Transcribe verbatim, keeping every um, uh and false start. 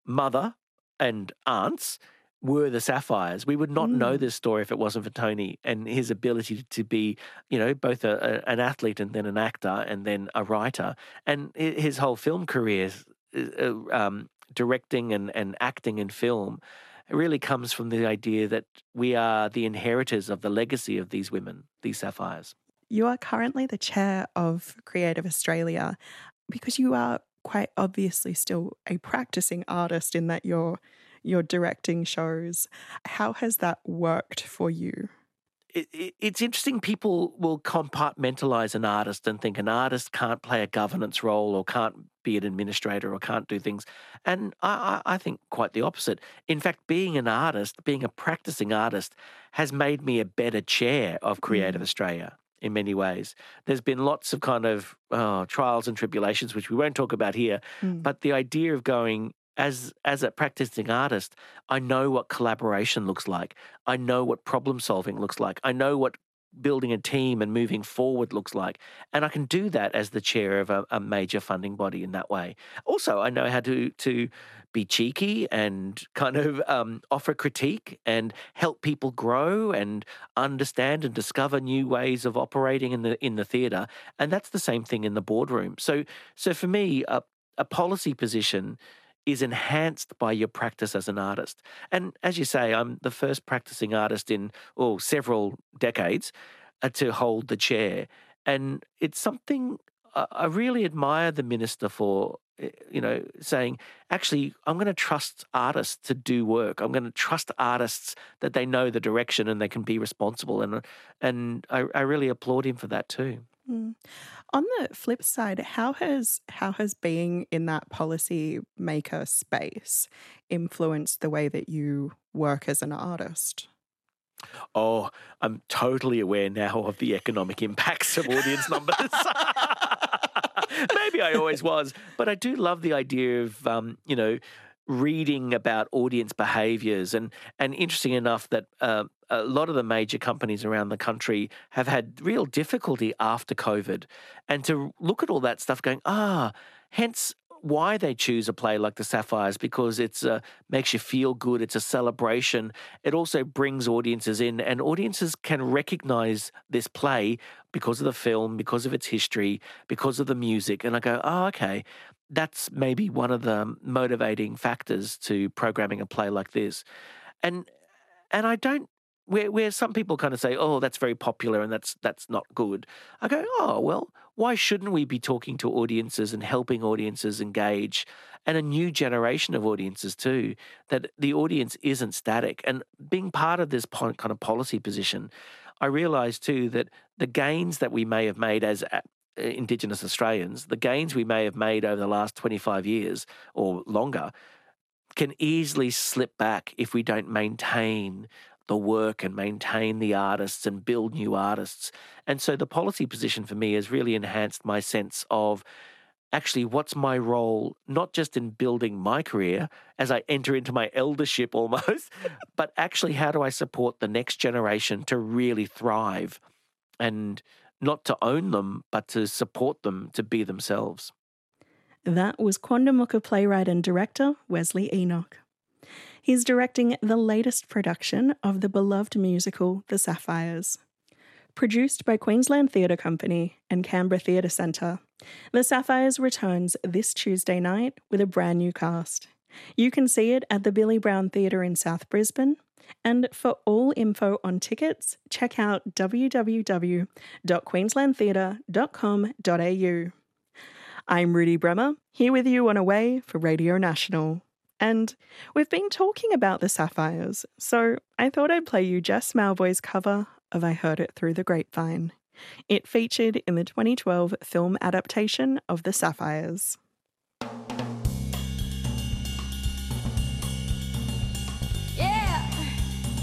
mother and aunts were the Sapphires. We would not know Mm. this story if it wasn't for Tony and his ability to be, you know, both a, a, an athlete and then an actor and then a writer. And hi- his whole film career, uh, um, directing and, and acting in film, it really comes from the idea that we are the inheritors of the legacy of these women, these Sapphires. You are currently the chair of Creative Australia because you are quite obviously still a practicing artist in that you're you're directing shows. How has that worked for you? It, it, it's interesting. People will compartmentalize an artist and think an artist can't play a governance role or can't be an administrator or can't do things. And I, I I think quite the opposite. In fact, being an artist, being a practicing artist, has made me a better chair of Creative Mm. Australia in many ways. There's been lots of kind of oh, trials and tribulations, which we won't talk about here, Mm. but the idea of going, as as a practicing artist, I know what collaboration looks like. I know what problem solving looks like. I know what building a team and moving forward looks like. And I can do that as the chair of a, a major funding body in that way. Also, I know how to to be cheeky and kind of um, offer critique and help people grow and understand and discover new ways of operating in the in the theatre. And that's the same thing in the boardroom. So so for me, a, a policy position is enhanced by your practice as an artist. And as you say, I'm the first practicing artist in oh, several decades uh, to hold the chair. And it's something I I really admire the minister for, eh, you know, saying, actually, I'm going to trust artists to do work. I'm going to trust artists that they know the direction and they can be responsible. And, and I, I really applaud him for that too. Mm. On the flip side, how has how has being in that policy maker space influenced the way that you work as an artist? Oh, I'm totally aware now of the economic impacts of audience numbers. Maybe I always was, but I do love the idea of, um, you know, reading about audience behaviours. And, and interesting enough that uh, a lot of the major companies around the country have had real difficulty after COVID. And to look at all that stuff going, ah, hence why they choose a play like the Sapphires, because it's uh, makes you feel good. It's a celebration. It also brings audiences in, and audiences can recognize this play because of the film, because of its history, because of the music. And I go, oh, okay, that's maybe one of the motivating factors to programming a play like this. And and I don't. Where, where some people kind of say, "Oh, that's very popular and that's that's not good," I go, "Oh, well, why shouldn't we be talking to audiences and helping audiences engage, and a new generation of audiences too? That the audience isn't static." And being part of this po- kind of policy position, I realise too that the gains that we may have made as a- Indigenous Australians, the gains we may have made over the last twenty-five years or longer, can easily slip back if we don't maintain the work and maintain the artists and build new artists. And so the policy position for me has really enhanced my sense of actually what's my role, not just in building my career as I enter into my eldership almost, but actually how do I support the next generation to really thrive and not to own them, but to support them to be themselves. That was Quandamooka playwright and director Wesley Enoch. He's directing the latest production of the beloved musical The Sapphires. Produced by Queensland Theatre Company and Canberra Theatre Centre, The Sapphires returns this Tuesday night with a brand new cast. You can see it at the Billy Brown Theatre in South Brisbane, and for all info on tickets, check out w w w dot queensland theatre dot com dot a u. I'm Rudy Bremer, here with you on Away for Radio National. And we've been talking about the Sapphires, so I thought I'd play you Jess Mauboy's cover of I Heard It Through the Grapevine. It featured in the twenty twelve film adaptation of The Sapphires.